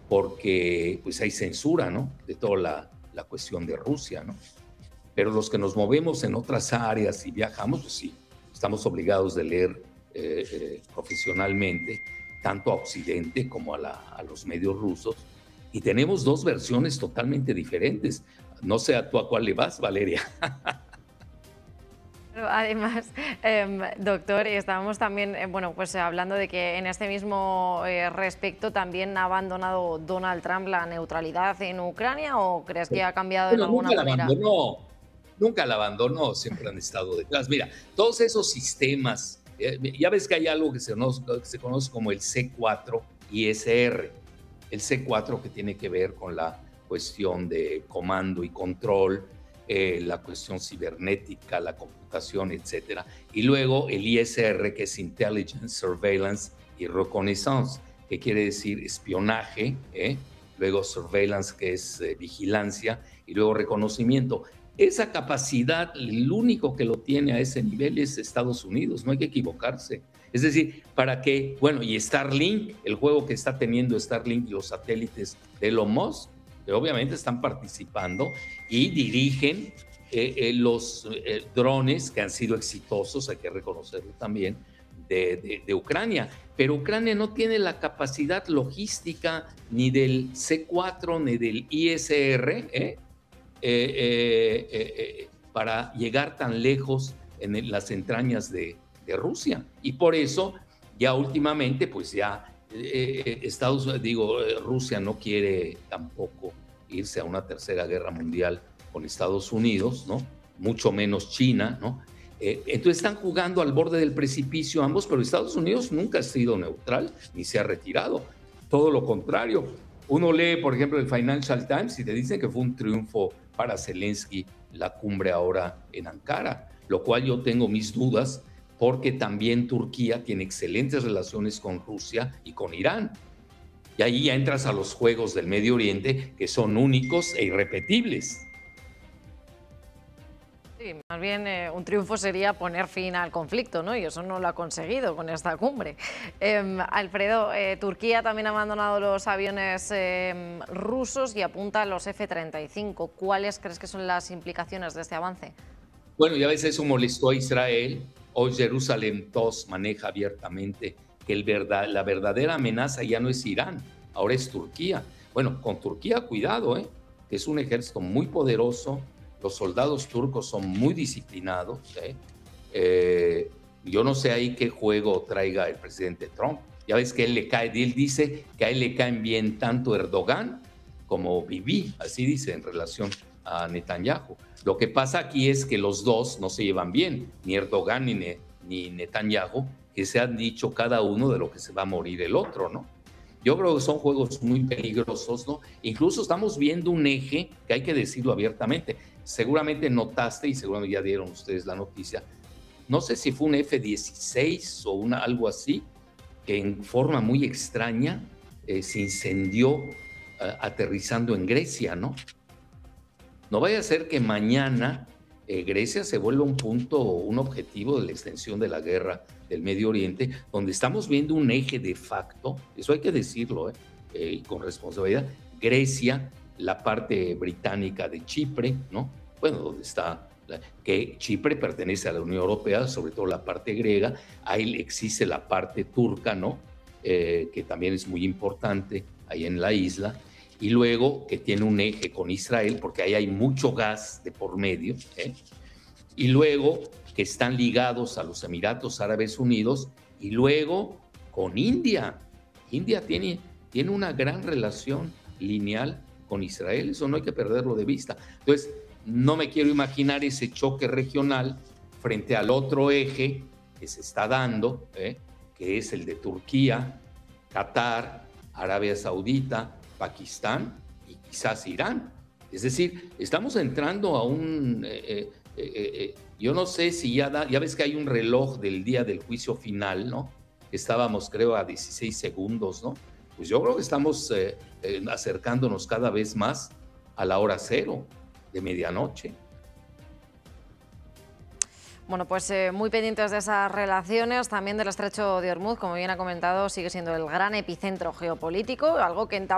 porque pues hay censura, ¿no? De toda la cuestión de Rusia, ¿no? Pero los que nos movemos en otras áreas y viajamos, pues sí, estamos obligados de leer profesionalmente, tanto a Occidente como a los medios rusos, y tenemos dos versiones totalmente diferentes. No sé a tú a cuál le vas, Valeria. Además, doctor, estábamos también, bueno, pues hablando de que en este mismo respecto también ha abandonado Donald Trump la neutralidad en Ucrania, ¿o crees que ha cambiado en Bueno, alguna manera? nunca la abandonó, siempre han estado detrás. Mira, todos esos sistemas, ya ves que hay algo que se conoce como el C4 ISR, el C4 que tiene que ver con la cuestión de comando y control, la cuestión cibernética, la computación, etcétera. Y luego el ISR, que es Intelligence, Surveillance y Reconnaissance, que quiere decir espionaje, luego surveillance, que es vigilancia, y luego reconocimiento. Esa capacidad, el único que lo tiene a ese nivel es Estados Unidos, no hay que equivocarse. Es decir, para que, bueno, y Starlink, el juego que está teniendo Starlink y los satélites de Elon Musk, que obviamente están participando y dirigen los drones que han sido exitosos, hay que reconocerlo también, de Ucrania. Pero Ucrania no tiene la capacidad logística ni del C4 ni del ISR para llegar tan lejos en las entrañas de Rusia. Y por eso ya últimamente, pues ya Rusia no quiere tampoco irse a una tercera guerra mundial con Estados Unidos, ¿no? Mucho menos China, ¿no? Entonces están jugando al borde del precipicio ambos, pero Estados Unidos nunca ha sido neutral ni se ha retirado. Todo lo contrario. Uno lee, por ejemplo, el Financial Times y te dice que fue un triunfo para Zelensky la cumbre ahora en Ankara, lo cual yo tengo mis dudas porque también Turquía tiene excelentes relaciones con Rusia y con Irán. Y ahí ya entras a los juegos del Medio Oriente que son únicos e irrepetibles. Sí, más bien un triunfo sería poner fin al conflicto, ¿no? Y eso no lo ha conseguido con esta cumbre. Alfredo, Turquía también ha abandonado los aviones rusos y apunta a los F-35. ¿Cuáles crees que son las implicaciones de este avance? Bueno, ya a veces eso molestó a Israel. Hoy Jerusalem Post maneja abiertamente que la verdadera amenaza ya no es Irán, ahora es Turquía. Bueno, con Turquía cuidado, que es un ejército muy poderoso, los soldados turcos son muy disciplinados. Yo no sé ahí qué juego traiga el presidente Trump. Ya ves que él dice que a él le caen bien tanto Erdogan como Bibi, así dice en relación a Netanyahu. Lo que pasa aquí es que los dos no se llevan bien, ni Erdogan ni Netanyahu, que se han dicho cada uno de lo que se va a morir el otro, ¿no? Yo creo que son juegos muy peligrosos, ¿no? Incluso estamos viendo un eje que hay que decirlo abiertamente. Seguramente notaste y seguramente ya dieron ustedes la noticia. No sé si fue un F-16 o algo así, que en forma muy extraña se incendió aterrizando en Grecia, ¿no? No vaya a ser que mañana Grecia se vuelva un punto, un objetivo de la extensión de la guerra del Medio Oriente, donde estamos viendo un eje de facto, eso hay que decirlo, y con responsabilidad, Grecia, la parte británica de Chipre, ¿no? Bueno, donde está, que Chipre pertenece a la Unión Europea, sobre todo la parte griega, ahí existe la parte turca, ¿no? Que también es muy importante ahí en la isla, y luego que tiene un eje con Israel, porque ahí hay mucho gas de por medio, y luego que están ligados a los Emiratos Árabes Unidos, y luego con India. India tiene una gran relación lineal con Israel, eso no hay que perderlo de vista. Entonces, no me quiero imaginar ese choque regional frente al otro eje que se está dando, que es el de Turquía, Qatar, Arabia Saudita, Pakistán y quizás Irán. Es decir, estamos entrando a un... yo no sé si ya ves que hay un reloj del día del juicio final, ¿no? Estábamos, creo, a 16 segundos, ¿no? Pues yo creo que estamos acercándonos cada vez más a la hora cero de medianoche. Bueno, pues muy pendientes de esas relaciones, también del estrecho de Hormuz, como bien ha comentado, sigue siendo el gran epicentro geopolítico, algo que